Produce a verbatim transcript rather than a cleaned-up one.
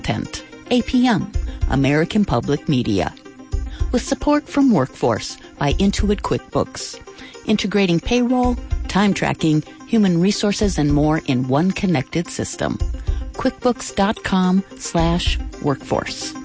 content. A P M, American Public Media. With support from Workforce by Intuit QuickBooks. Integrating payroll, time tracking, human resources, and more in one connected system. QuickBooks.com slash workforce.